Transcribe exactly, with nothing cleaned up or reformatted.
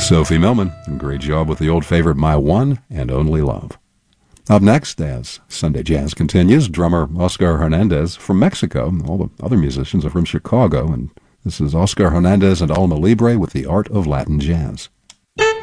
Sophie Millman, great job with the old favorite, My One and Only Love. Up next, as Sunday Jazz continues, drummer Oscar Hernandez from Mexico. All the other musicians are from Chicago, and this is Oscar Hernandez and Alma Libre with the Art of Latin Jazz.